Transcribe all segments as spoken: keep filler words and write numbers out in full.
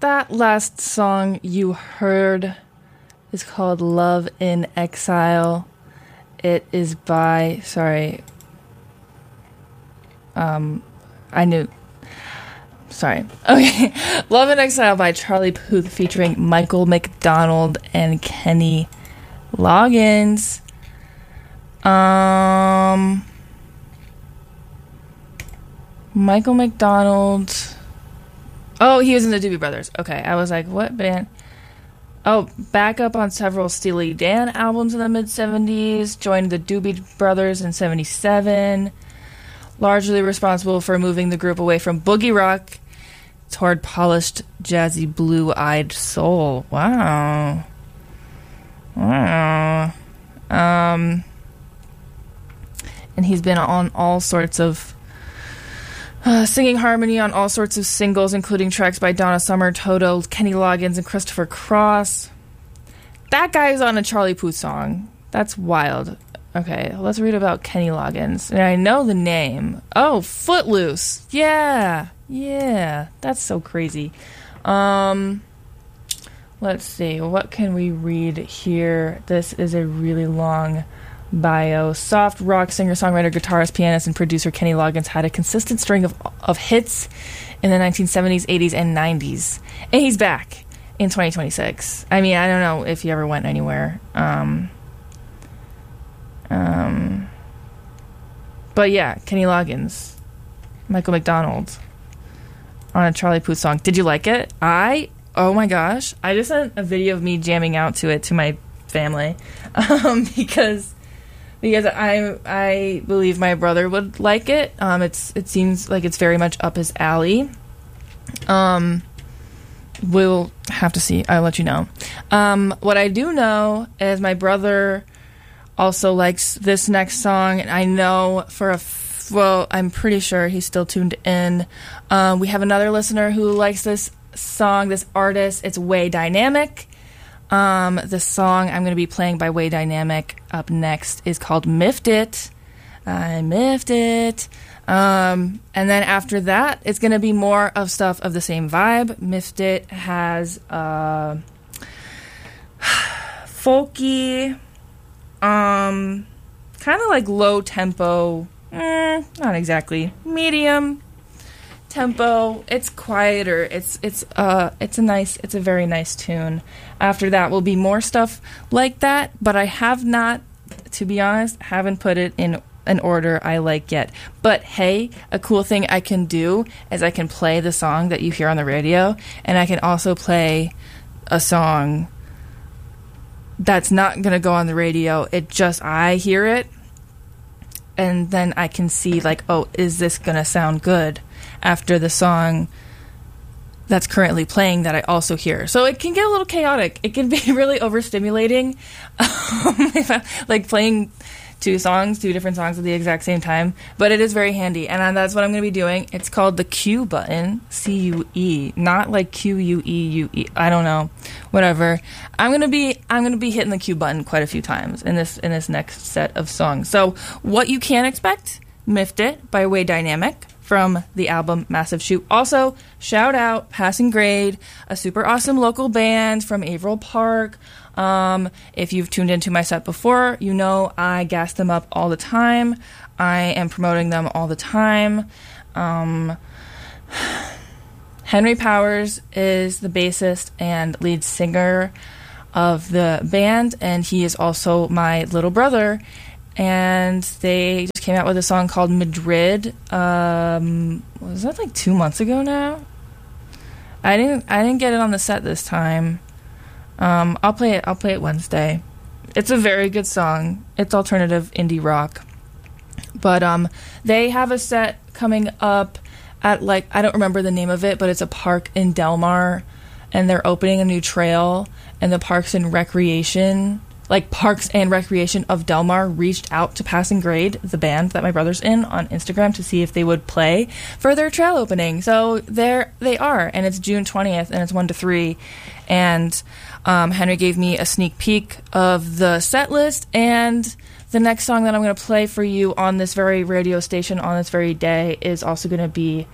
that last song you heard is called Love in Exile. It is by, sorry, um, I knew, sorry. Okay, Love in Exile by Charlie Puth featuring Michael McDonald and Kenny Loggins. Um, Michael McDonald. Oh, he was in the Doobie Brothers. Okay, I was like, what band? Oh, back up on several Steely Dan albums in the mid-seventies. Joined the Doobie Brothers in seventy-seven. Largely responsible for moving the group away from boogie rock toward polished, jazzy, blue-eyed soul. Wow. Wow. Um, and he's been on all sorts of Uh, singing harmony on all sorts of singles, including tracks by Donna Summer, Toto, Kenny Loggins, and Christopher Cross. That guy's on a Charlie Puth song. That's wild. Okay, let's read about Kenny Loggins. And I know the name. Oh, Footloose. Yeah, yeah. That's so crazy. Um, let's see. What can we read here? This is a really long bio. Soft rock singer, songwriter, guitarist, pianist, and producer Kenny Loggins had a consistent string of of hits in the nineteen seventies, eighties, and nineties. And he's back in twenty twenty-six. I mean, I don't know if he ever went anywhere. Um, um, but yeah, Kenny Loggins, Michael McDonald on a Charlie Puth song. Did you like it? I, oh my gosh, I just sent a video of me jamming out to it to my family um, because Because I I believe my brother would like it. Um, it's it seems like it's very much up his alley. Um, we'll have to see. I'll let you know. Um, what I do know is my brother also likes this next song, and I know for a f- well, I'm pretty sure he's still tuned in. Um, we have another listener who likes this song, this artist. It's Way Dynamic. Um, the song I'm going to be playing by Way Dynamic up next is called Miffed It. I miffed it. Um, and then after that, it's going to be more of stuff of the same vibe. Miffed It has uh, folky, um, kind of like low tempo, eh, not exactly, medium tempo. It's quieter. It's it's uh it's a nice it's a very nice tune. After that will be more stuff like that, but I have not, to be honest, haven't put it in an order I like yet. But hey, a cool thing I can do is I can play the song that you hear on the radio, and I can also play a song that's not gonna go on the radio. It just, I hear it, and then I can see like, oh, is this gonna sound good after the song that's currently playing that I also hear. So it can get a little chaotic. It can be really overstimulating, um, like playing two songs, two different songs at the exact same time. But it is very handy, and that's what I'm going to be doing. It's called the Q button, C U E, not like Q U E U E. I don't know, whatever. I'm gonna be I'm gonna be hitting the Q button quite a few times in this in this next set of songs. So what you can expect: Miffed It by Way Dynamic from the album Massive Shoot. Also, shout out Passing Grade, a super awesome local band from Averill Park. Um, if you've tuned into my set before, you know I gas them up all the time. I am promoting them all the time. Um, Henry Powers is the bassist and lead singer of the band, and he is also my little brother. And they just came out with a song called Madrid. Um, was that like two months ago now? I didn't. I didn't get it on the set this time. Um, I'll play it. I'll play it Wednesday. It's a very good song. It's alternative indie rock. But um, they have a set coming up at like I don't remember the name of it, but it's a park in Del Mar, and they're opening a new trail. And the Parks and Recreation. Like Parks and Recreation of Del Mar reached out to Passing Grade, the band that my brother's in, on Instagram to see if they would play for their trail opening. So there they are, and it's June twentieth, and it's one to three. And um, Henry gave me a sneak peek of the set list, and the next song that I'm going to play for you on this very radio station on this very day is also going to be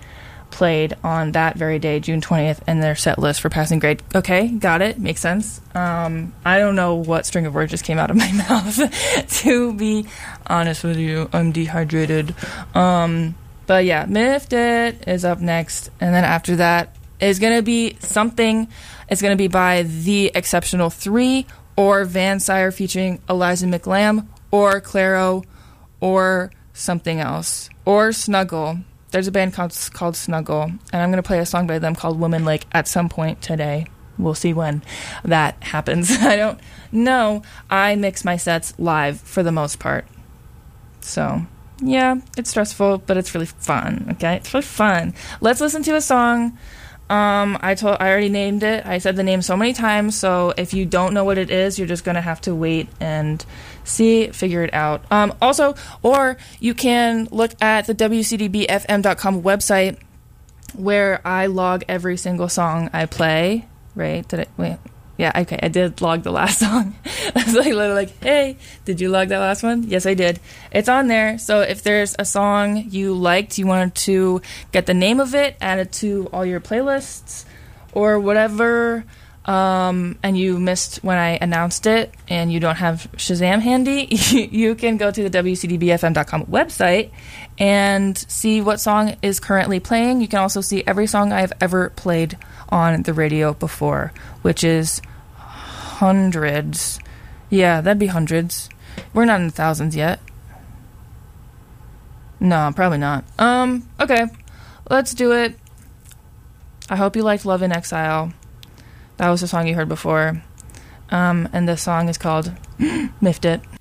played on that very day, June twentieth, in their set list for passing grade. Okay, got it. Makes sense. Um, I don't know what string of words just came out of my mouth, to be honest with you. I'm dehydrated. Um, but yeah, Miffed It is up next. And then after that is going to be something. It's going to be by The Exceptional Three or Van Sire featuring Eliza McLamb or Clairo or something else. Or Snuggle. There's a band called, called Snuggle, and I'm going to play a song by them called Woman Lake at some point today. We'll see when that happens. I don't know. I mix my sets live for the most part. So, yeah, it's stressful, but it's really fun, okay? It's really fun. Let's listen to a song. Um, I told, I already named it. I said the name so many times, so if you don't know what it is, you're just going to have to wait and see, figure it out. Um, also, or you can look at the W C D B F M dot com website where I log every single song I play, right? Did I, wait, yeah, okay, I did log the last song. I was like, literally like, hey, did you log that last one? Yes, I did. It's on there, so if there's a song you liked, you wanted to get the name of it, add it to all your playlists, or whatever, um, and you missed when I announced it, and you don't have Shazam handy, you can go to the W C D B F M dot com website and see what song is currently playing. You can also see every song I've ever played on the radio before, which is hundreds. Yeah, that'd be hundreds. We're not in the thousands yet. No, probably not. Um, okay. Let's do it. I hope you liked Love in Exile. That was the song you heard before. Um, and this song is called Miffed It.